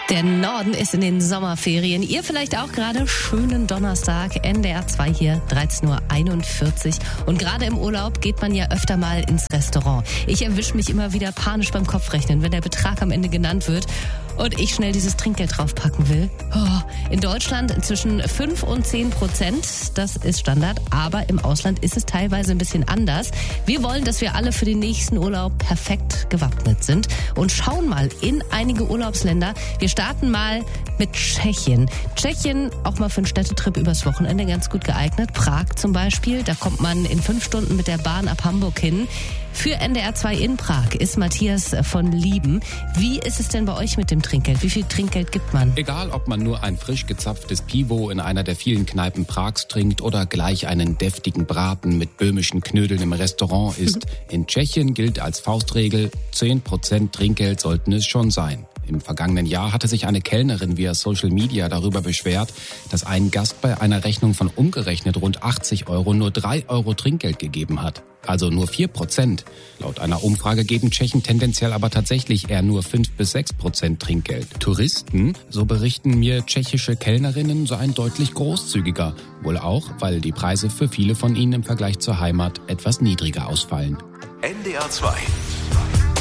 Der Norden ist in den Sommerferien. Ihr vielleicht auch gerade. Schönen Donnerstag. NDR 2 hier, 13:41 Uhr. Und gerade im Urlaub geht man ja öfter mal ins Restaurant. Ich erwische mich immer wieder panisch beim Kopfrechnen, wenn der Betrag am Ende genannt wird und ich schnell dieses Trinkgeld draufpacken will. In Deutschland zwischen 5 und 10%. Das ist Standard. Aber im Ausland ist es teilweise ein bisschen anders. Wir wollen, dass wir alle für den nächsten Urlaub perfekt gewappnet sind und schauen mal in einige Urlaubsländer. Wir starten mal mit Tschechien. Tschechien auch mal für einen Städtetrip übers Wochenende ganz gut geeignet. Prag zum Beispiel, da kommt man in 5 Stunden mit der Bahn ab Hamburg hin. Für NDR 2 in Prag ist Matthias von Lieben. Wie ist es denn bei euch mit dem Trinkgeld? Wie viel Trinkgeld gibt man? Egal, ob man nur ein frisch gezapftes Pivo in einer der vielen Kneipen Prags trinkt oder gleich einen deftigen Braten mit böhmischen Knödeln im Restaurant isst. In Tschechien gilt als Faustregel, 10% Trinkgeld sollten es schon sein. Im vergangenen Jahr hatte sich eine Kellnerin via Social Media darüber beschwert, dass ein Gast bei einer Rechnung von umgerechnet rund 80 Euro nur 3 Euro Trinkgeld gegeben hat. Also nur 4%. Laut einer Umfrage geben Tschechen tendenziell aber tatsächlich eher nur 5-6% Trinkgeld. Touristen, so berichten mir tschechische Kellnerinnen, seien deutlich großzügiger. Wohl auch, weil die Preise für viele von ihnen im Vergleich zur Heimat etwas niedriger ausfallen. NDR 2